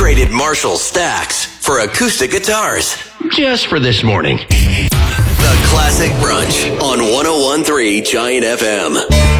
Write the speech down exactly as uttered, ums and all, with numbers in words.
traded Marshall Stacks for acoustic guitars. Just for this morning. The Classic Brunch on one oh one point three Giant F M.